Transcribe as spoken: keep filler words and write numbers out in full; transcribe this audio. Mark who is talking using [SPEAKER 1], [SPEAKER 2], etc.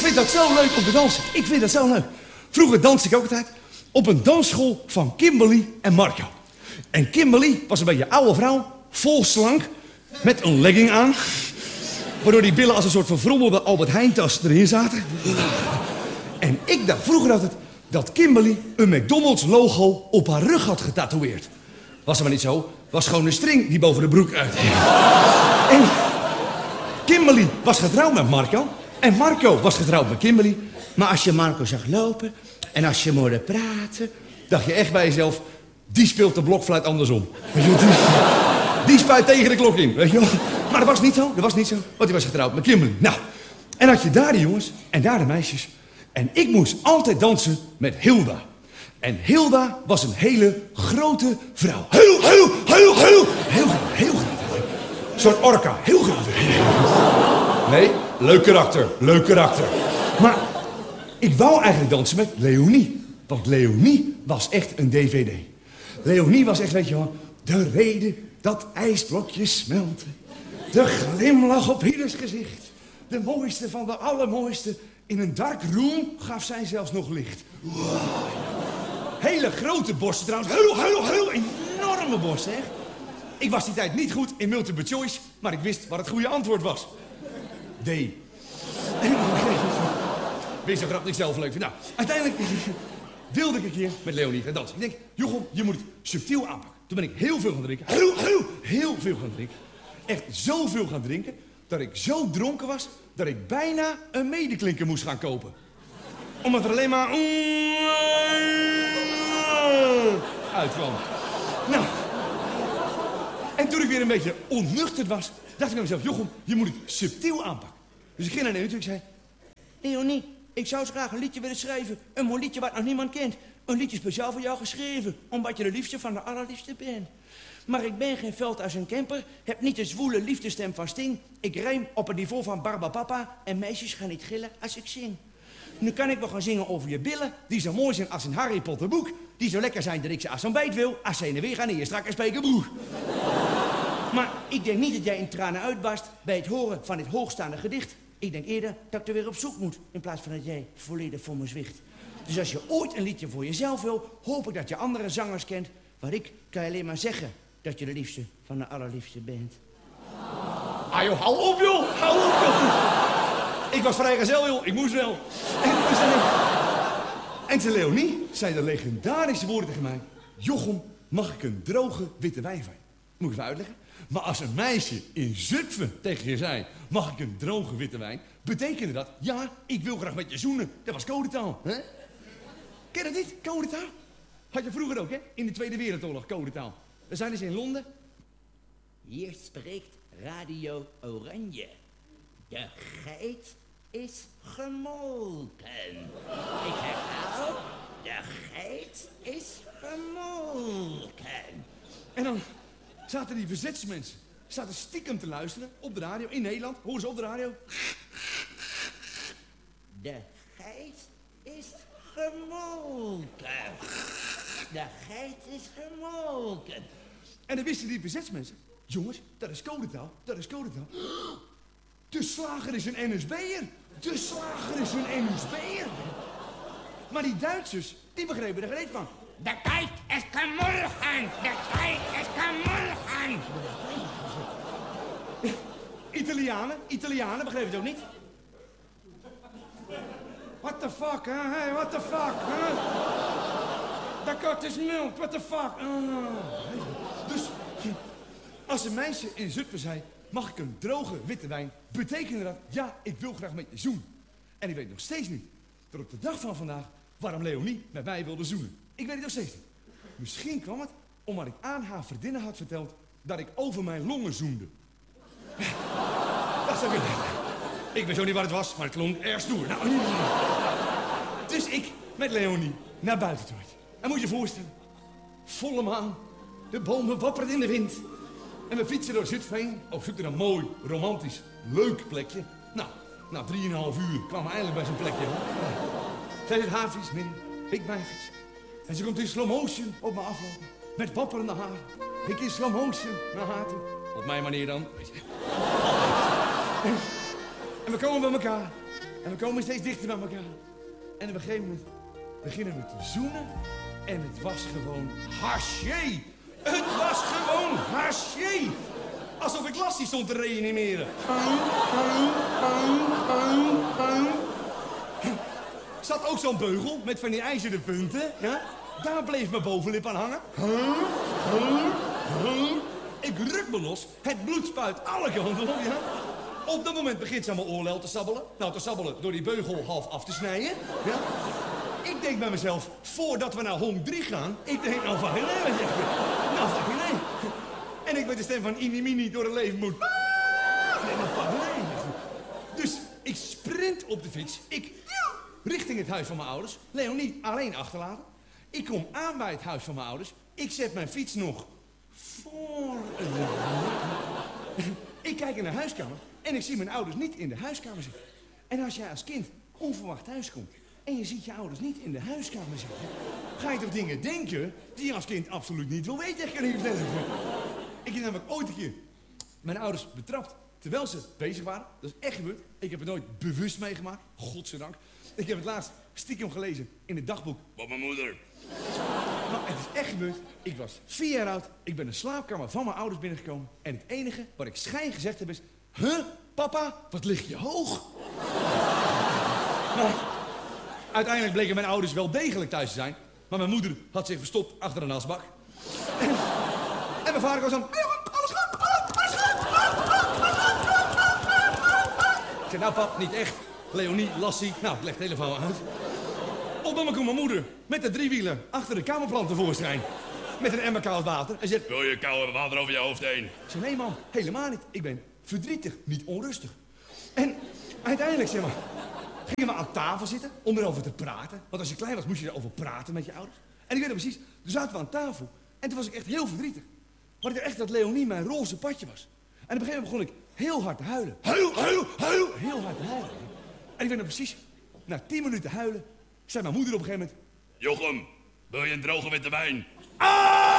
[SPEAKER 1] vind dat zo leuk om te dansen. Ik vind dat zo leuk. Vroeger danste ik ook altijd op een dansschool van Kimberly en Marco. En Kimberly was een beetje een oude vrouw, vol slank, met een legging aan. Waardoor die billen als een soort van verfrommelde Albert Heijn-tas erin zaten. En ik dacht vroeger altijd dat Kimberly een McDonald's logo op haar rug had getatoeëerd. Was er maar niet zo. Was gewoon een string die boven de broek uit. En Kimberly was getrouwd met Marco. En Marco was getrouwd met Kimberly. Maar als je Marco zag lopen en als je hem hoorde praten, dacht je echt bij jezelf, die speelt de blokfluit andersom. Weet je, die, die spuit tegen de klok in, weet je wel. Maar dat was niet zo, dat was niet zo, want hij was getrouwd met Kimberly. Nou, en had je daar de jongens en daar de meisjes. En ik moest altijd dansen met Hilda. En Hilda was een hele grote vrouw. Heel, heel, heel, heel, heel groot, heel groot. Een soort orka, heel groot. Nee, leuk karakter, leuk karakter. Maar ik wou eigenlijk dansen met Leonie. Want Leonie was echt een D V D. Leonie was echt, weet je wel, de reden dat ijsblokjes smelten. De glimlach op ieders gezicht. De mooiste van de allermooiste. In een dark room gaf zij zelfs nog licht. Wow. Hele grote borsten trouwens. Heel, heel, heel enorme borsten, echt. Ik was die tijd niet goed in multiple choice, maar ik wist wat het goede antwoord was. D. Wist je grap niet zelf leuk vindt. Nou, uiteindelijk wilde ik een keer met Leonie gaan dansen. Ik denk, Jochem, je moet het subtiel aanpakken. Toen ben ik heel veel gaan drinken. Heel, heel, heel veel gaan drinken. Echt zoveel gaan drinken, dat ik zo dronken was, dat ik bijna een medeklinker moest gaan kopen. Omdat er alleen maar uitkwam. Nou, en toen ik weer een beetje onnuchterd was, dacht ik bij mezelf, Jochem, je moet het subtiel aanpakken. Dus ik ging naar Leonie en ik zei, Leonie, ik zou zo graag een liedje willen schrijven. Een mooi liedje wat nog niemand kent. Een liedje speciaal voor jou geschreven, omdat je de liefste van de allerliefste bent. Maar ik ben geen veld als een camper, heb niet de zwoele liefdestem van Sting. Ik rijm op het niveau van Barbapapa en meisjes gaan niet gillen als ik zing. Nu kan ik wel gaan zingen over je billen, die zo mooi zijn als een Harry Potter boek. Die zo lekker zijn dat ik ze als ontbijt wil, als ze heen en weer gaan in je strakke spijkerbroek. Maar ik denk niet dat jij in tranen uitbarst bij het horen van dit hoogstaande gedicht. Ik denk eerder dat ik er weer op zoek moet, in plaats van dat jij volledig voor me zwicht. Dus als je ooit een liedje voor jezelf wil, hoop ik dat je andere zangers kent. Maar ik kan je alleen maar zeggen dat je de liefste van de allerliefste bent. Ah joh, hou op joh, hou op joh. Ik was vrijgezel joh, ik moest wel. En, en zei Leonie, zei de legendarische woorden tegen mij. Jochem, mag ik een droge witte wijn van je? Moet ik even uitleggen? Maar als een meisje in Zutphen tegen je zei, mag ik een droge witte wijn? Betekende dat, ja, ik wil graag met je zoenen. Dat was codetaal, hè? Ken je dat niet, codetaal? Had je vroeger ook, hè? In de Tweede Wereldoorlog, codetaal. We zijn dus in Londen.
[SPEAKER 2] Hier spreekt Radio Oranje. De geit is gemolken. Ik herhaal, de geit is gemolken.
[SPEAKER 1] En dan zaten die verzetsmensen, zaten stiekem te luisteren op de radio in Nederland. Horen ze op de radio?
[SPEAKER 2] De geit is gemolken. De geit is gemolken.
[SPEAKER 1] En dan wisten die verzetsmensen, jongens, dat is codetaal, dat is codetaal. De slager is een N S B'er. De slager is een N S B'er. Maar die Duitsers, die begrepen er geen reet van.
[SPEAKER 2] De geit is gemolken. De geit is gemolken.
[SPEAKER 1] Italianen, Italianen begrepen het ook niet. What the fuck, hè? Hey, what the fuck, hè? De kat is milk, what the fuck. Uh. Dus als een meisje in Zutphen zei, mag ik een droge witte wijn, betekende dat, ja, ik wil graag met je zoenen. En ik weet nog steeds niet, tot op de dag van vandaag, waarom Leonie met mij wilde zoenen. Ik weet het nog steeds niet. Misschien kwam het omdat ik aan haar vriendinnen had verteld dat ik over mijn longen zoende. Dat zou ik weten. Ik weet zo niet wat het was, maar het klonk erg stoer. Nou, dus ik met Leonie naar buiten toe. En moet je je voorstellen, volle maan, de bomen wapperen in de wind. En we fietsen door Zutphen op zoek naar een mooi, romantisch, leuk plekje. Nou, na drieënhalf uur kwamen we eindelijk bij zo'n plekje. Zij zit haar fiets midden, ik mijn fiets. En ze komt in slow motion op me aflopen, met wapperende haren. Ik in slow motion naar haar toe. Op mijn manier dan. En, en we komen bij elkaar. En we komen steeds dichter bij elkaar. En op een gegeven moment beginnen we te zoenen. En het was gewoon haché. Het was gewoon haché. Alsof ik Lassie stond te reanimeren. Zat ook zo'n beugel met van die ijzeren punten. Ja? Daar bleef mijn bovenlip aan hangen. Ik ruk me los. Het bloed spuit alle kanten op. Ja? Op dat moment begint ze aan mijn oorlel te sabbelen. Nou, te sabbelen door die beugel half af te snijden. Ja? Ik denk bij mezelf, voordat we naar Hong drie gaan... Ik denk, nou, fucking nee, wat zeg je? Nou, fucking nee. En ik met de stem van Inimini door het leven moet. Nee, nou, fucking nee. Dus ik sprint op de fiets. Ik richting het huis van mijn ouders. Leonie alleen achterlaten. Ik kom aan bij het huis van mijn ouders. Ik zet mijn fiets nog voor... Ik kijk in de huiskamer en ik zie mijn ouders niet in de huiskamer zitten. En als jij als kind onverwacht thuis komt en je ziet je ouders niet in de huiskamer zitten, ga je toch dingen denken die je als kind absoluut niet wil weten. Kan ik je vertellen. Ik heb namelijk ooit een keer mijn ouders betrapt terwijl ze bezig waren. Dat is echt gebeurd. Ik heb het nooit bewust meegemaakt. Godzijdank. Ik heb het laatst stiekem gelezen in het dagboek van mijn moeder. Nou, het is echt gebeurd. Ik was vier jaar oud. Ik ben de slaapkamer van mijn ouders binnengekomen. En het enige wat ik schijn gezegd heb is... Huh, papa, wat lig je hoog? Nou, uiteindelijk bleken mijn ouders wel degelijk thuis te zijn. Maar mijn moeder had zich verstopt achter een asbak. En, en mijn vader was dan... Alles goed, alles goed. Ik zei, nou pap, niet echt. Leonie, Lassie. Nou, ik leg de telefoon uit. Op een moment komt mijn moeder met de driewieler achter de kamerplant tevoorschijn. Met een emmer koud water. En zegt...
[SPEAKER 3] Wil je koude water over je hoofd heen?
[SPEAKER 1] Ik zeg, nee man, helemaal niet. Ik ben verdrietig, niet onrustig. En uiteindelijk, zeg maar, gingen we aan tafel zitten om erover te praten. Want als je klein was, moest je erover praten met je ouders. En ik weet het precies, toen zaten we aan tafel. En toen was ik echt heel verdrietig. Want ik dacht echt dat Leonie mijn roze padje was. En op een gegeven moment begon ik heel hard te huilen. Huil, huil, huil! Heel hard te huilen. En ik weet nog precies, na tien minuten huilen, zei mijn moeder op een gegeven moment...
[SPEAKER 3] Jochem, wil je een droge witte wijn?
[SPEAKER 1] Ah!